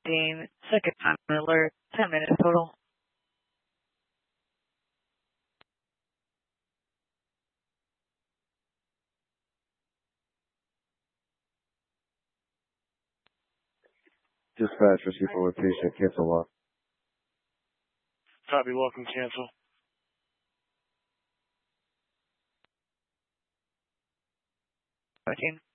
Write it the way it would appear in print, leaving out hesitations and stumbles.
15. Second time alert. 10 minutes total. Dispatch, receive for a patient, cancel lock. Copy, welcome, cancel. 14.